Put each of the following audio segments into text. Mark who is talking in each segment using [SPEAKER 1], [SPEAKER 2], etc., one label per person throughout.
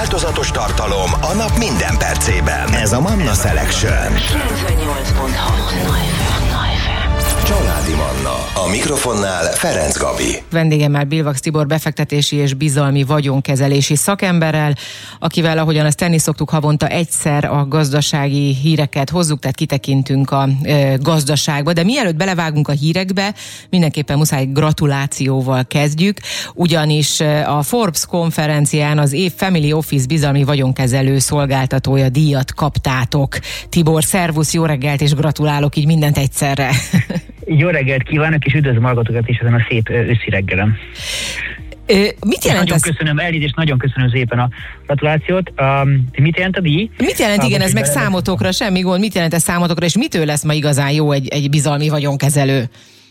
[SPEAKER 1] változatos tartalom a nap minden percében. Ez a Manna Selection.
[SPEAKER 2] 98.6
[SPEAKER 1] Családi Manna. A mikrofonnál Ferenc Gabi.
[SPEAKER 3] Vendégemmel Bilvax Tibor befektetési és bizalmi vagyonkezelési szakemberrel, akivel, ahogyan azt tenni szoktuk, havonta egyszer a gazdasági híreket hozzuk, tehát kitekintünk a gazdaságba. De mielőtt belevágunk a hírekbe, mindenképpen muszáj gratulációval kezdjük, ugyanis a Forbes konferencián az év Family Office bizalmi vagyonkezelő szolgáltatója díjat kaptátok. Tibor, szervusz, jó reggelt, és gratulálok így mindent egyszerre.
[SPEAKER 4] Jó reggelt kívánok, és üdvözlöm hallgatókat is ezen a szép őszi reggelem.
[SPEAKER 3] Mit jelent ez?
[SPEAKER 4] Nagyon köszönöm szépen a gratulációt. Mit jelent a díj?
[SPEAKER 3] Mit jelent, igen, ez meg számotokra, semmi gond, mit jelent ez számotokra, és mitől lesz ma igazán jó egy bizalmi vagyonkezelő?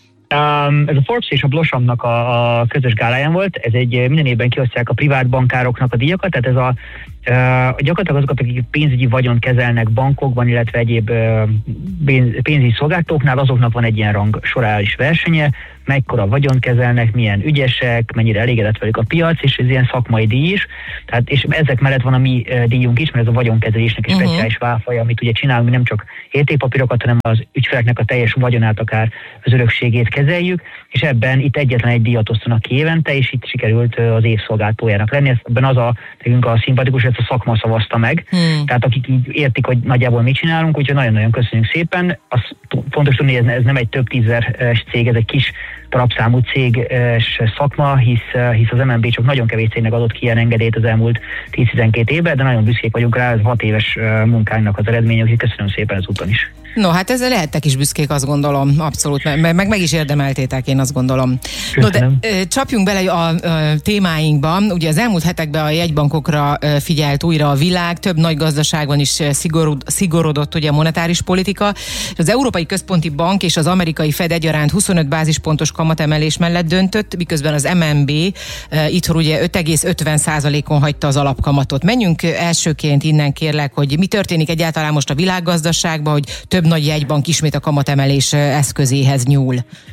[SPEAKER 4] Ez a Forbes és a Blosamnak a közös gáláján volt, ez minden évben kiosztják a privát bankároknak a díjakat, tehát ez gyakorlatilag azokat, akik pénzügyi vagyont kezelnek bankokban, illetve egyéb pénzügyi szolgáltatóknál, azoknak van egy ilyen rangsorális versenye, mekkora vagyont kezelnek, milyen ügyesek, mennyire elégedett velük a piac, és ez ilyen szakmai díj is. Tehát, és ezek mellett van a mi díjunk is, mert ez a vagyonkezelésnek egy speciális válfaja, amit ugye csinálunk, mi nem csak értékpapírokat, hanem az ügyfeleknek a teljes vagyonát, akár az örökségét kezeljük, és ebben itt egyetlen egy díjat osztanak ki évente, és itt sikerült az év szolgáltatójának lenni. Ebben nekünk a szimpatikus, ezt a szakma szavazta meg, tehát akik így értik, hogy nagyjából mit csinálunk, úgyhogy nagyon-nagyon köszönjük szépen. Az fontos tudni, hogy ez nem egy több tízezeres cég, ez egy kis darabszámú céges szakma, hisz az MNB csak nagyon kevés cégnek adott ki ilyen engedélyt az elmúlt 10-12 évben, de nagyon büszkék vagyunk rá, ez 6 éves munkánknak az eredménye, úgyhogy köszönöm szépen ezúton is.
[SPEAKER 3] No, hát ezzel lehettek is büszkék, azt gondolom, abszolút, meg is érdemeltétek, én azt gondolom.
[SPEAKER 4] Köszönöm.
[SPEAKER 3] No, de csapjunk bele a témáinkba. Ugye az elmúlt hetekben a jegybankokra figyelt újra a világ, több nagy gazdaságban is szigorodott ugye a monetáris politika. Az Európai Központi Bank és az amerikai Fed egyaránt 25 bázispontos kamatemelés mellett döntött, miközben az MNB itthon ugye 5,50%-on hagyta az alapkamatot. Menjünk elsőként innen, kérlek, hogy mi történik egyáltalán most a világgazdaságban, hogy több nagy jegybank ismét a kamatemelés eszközéhez nyúl.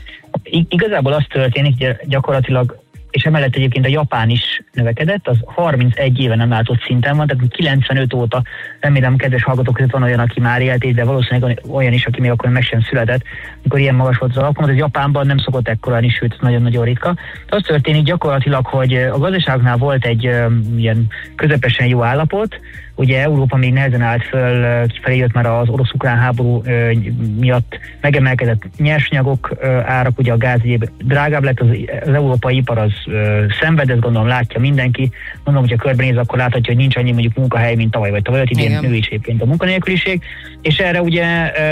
[SPEAKER 4] Igazából az történik, hogy gyakorlatilag, és emellett egyébként a Japán is növekedett, az 31 éve nem látott szinten van, tehát 95 óta, remélem kedves hallgatók között van olyan, aki már élt, de valószínűleg olyan is, aki még akkor meg sem született, amikor ilyen magas volt az alapkamat. Ez Japánban nem szokott ekkorán is, sőt, nagyon-nagyon ritka. De az történik gyakorlatilag, hogy a gazdaságnál volt egy ilyen közepesen jó állapot, ugye Európa még nehezen állt föl, kifelé jött már az orosz-ukrán háború miatt megemelkedett nyersanyagok árak, ugye a gáz egyéb drágább lett, az európai ipar az szenved, ezt gondolom látja mindenki. Mondom, hogyha körbenéz, akkor láthatja, hogy nincs annyi mondjuk munkahely, mint tavaly vagy tavaly, idén nő is egyébként a munkanélküliség. És erre ugye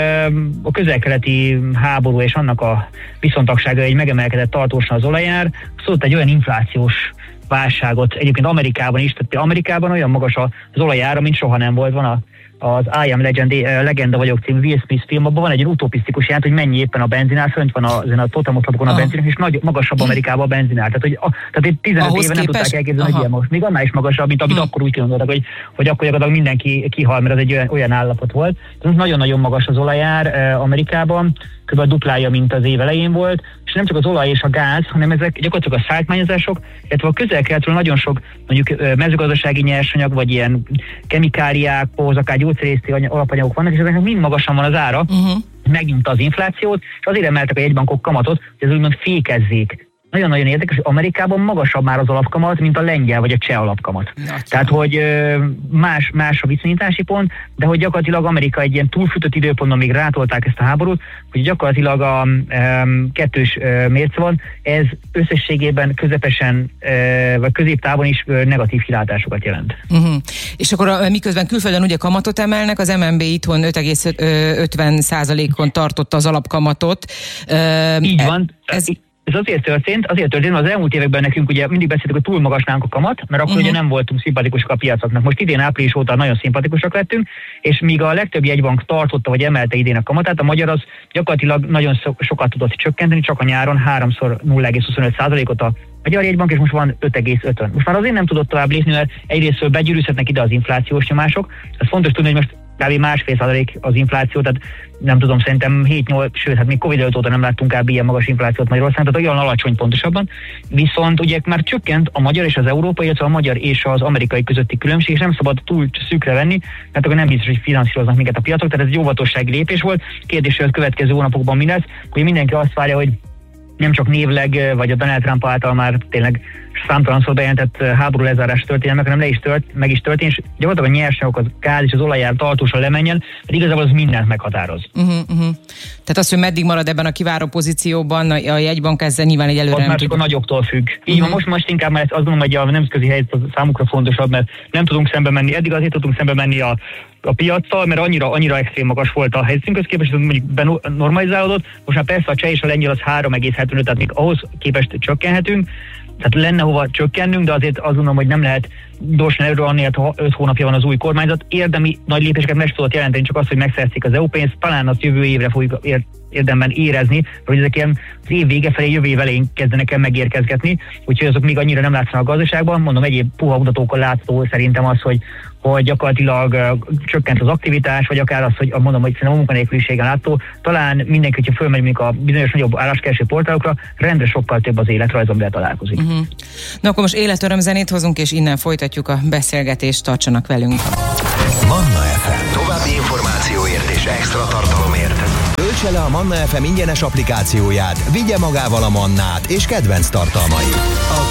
[SPEAKER 4] a közel-keleti háború és annak a viszontagsága, egy megemelkedett tartósan az olajár, szólt egy olyan inflációs válságot egyébként Amerikában is, tehát Amerikában olyan magas az olajára, mint soha nem volt. Van az I Am Legenda vagyok című Will Smith film, abban van egy utopisztikus jelent, hogy mennyi éppen a benzinár, fönt van a totemoszlopokon a benzinár, és magasabb Amerikában a benzinár. Tehát 15
[SPEAKER 3] ahhoz
[SPEAKER 4] éve nem tudták elképzelni, hogy ilyen most. Még annál is magasabb, mint amit akkor úgy gondoltak, hogy akkor gyakorlatilag mindenki kihal, mert ez egy olyan állapot volt. Tehát nagyon-nagyon magas az olajár Amerikában, kb. Duplája, mint az év elején volt, és nem csak az olaj és a gáz, hanem ezek gyakorlatilag a szállítmányozások, illetve a közel-keletről nagyon sok mondjuk mezőgazdasági nyersanyag, vagy ilyen kemikáliák, akár gyógyszerészeti alapanyagok vannak, és ezeknek mind magasan van az ára, megnyomta az inflációt, és azért emeltek a jegybankok kamatot, hogy ez úgymond fékezzék. Nagyon-nagyon érdekes, hogy Amerikában magasabb már az alapkamat, mint a lengyel vagy a cseh alapkamat. Tehát, hogy más a viszonyítási pont, de hogy gyakorlatilag Amerika egy ilyen túlfűtött időpontban még rátolták ezt a háborút, hogy gyakorlatilag a kettős mérce van, ez összességében közepesen vagy középtávon is negatív kilátásokat jelent.
[SPEAKER 3] És akkor miközben külföldön ugye kamatot emelnek, az MNB itthon 5,50%-on tartotta az alapkamatot.
[SPEAKER 4] Így van. Ez azért történt, mert az elmúlt években nekünk ugye mindig beszéltük, hogy túl magas nálunk a kamat, mert akkor ugye nem voltunk szimpatikusak a piacoknak. Most idén április óta nagyon szimpatikusak lettünk, és míg a legtöbb jegybank tartotta vagy emelte idén a kamatát, a magyar az gyakorlatilag nagyon sokat tudott csökkenteni, csak a nyáron 3-szor 0,25%-ot a magyar jegybank, és most van 5,5. Most már azért nem tudott tovább lépni, mert egyrészt begyűrűzhetnek ide az inflációs nyomások. Ez fontos tudni, hogy most kb. 1,5% az infláció, tehát nem tudom, szerintem 7-8, sőt, hát még Covid előtt óta nem láttunk kb. Ilyen magas inflációt Magyarországon, tehát olyan alacsony pontosabban. Viszont ugye már csökkent a magyar és az európai, illetve a magyar és az amerikai közötti különbség, és nem szabad túl szűkre venni, mert akkor nem biztos, hogy finanszíroznak minket a piacok, tehát ez egy óvatossági lépés volt. Kérdés, hogy a következő hónapokban mi lesz, hogy mindenki azt várja, hogy nem csak névleg, vagy a Donald Trump által már tényleg számtalanszor bejelentett háború lezárás történelmek, hanem meg is történt, és gyakorlatilag a nyersanyagok, a gáz és az olajár tartósan lemenjen, mert igazából az mindent meghatároz.
[SPEAKER 3] Tehát az, hogy meddig marad ebben a kiváró pozícióban, a jegybank ezzel nyilván egy előre
[SPEAKER 4] nem már csak a nagyoktól függ. Így van, most inkább már azt gondolom, hogy a nemzetközi helyzet számukra fontosabb, mert nem tudunk szembe menni, eddig azért tudunk szembe menni a piaccal, mert annyira extrém magas volt a helyzetünkhöz képest, hogy mondjuk normalizálódott. Most már persze a cseh és a lengyel az 3,75, tehát még ahhoz képest csökkenhetünk, tehát lenne hova csökkennünk, de azért azt gondolom, hogy nem lehet gyorsan erről annél, 5 hónapja van az új kormányzat. Érdemi nagy lépéseket meg tudott jelenteni, csak az, hogy megszerzik az EU pénzt, talán azt jövő évre fogjuk érdemben érezni, hogy ezek ilyen az év vége felé, jövő év elején kezdenek el megérkezgetni, úgyhogy azok még annyira nem látszanak a gazdaságban. Mondom, egyéb puha mutatókkal látszó szerintem az, hogy gyakorlatilag csökkent az aktivitás, vagy akár az, hogy mondom, hogy szerintem a munkanélküliségen látszó, talán mindenki, hogyha fölmegy mondjuk a bizonyos nagyobb álláskereső portálokra, rendre sokkal több az életrajz, amivel találkozik.
[SPEAKER 3] Na akkor most életörömzenét hozunk, és innen folytatjuk a beszélgetést, tartsanak velünk.
[SPEAKER 1] Manna FM. További információért és extra tartalomért. Töltse le a Manna FM ingyenes applikációját, vigye magával a mannát és kedvenc tartalmait. A